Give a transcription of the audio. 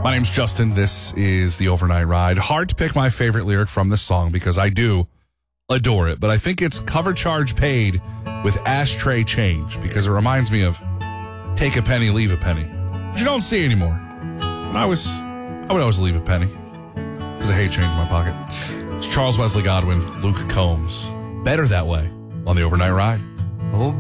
My name's Justin. This is The Overnight Ride. Hard to pick my favorite lyric from this song because I do adore it, but I think it's Cover Charge Paid with Ashtray Change because it reminds me of take a penny, leave a penny, which you don't see anymore. And I would always leave a penny because I hate change in my pocket. It's Charles Wesley Godwin, Luke Combs. Better That Way on The Overnight Ride. Oh,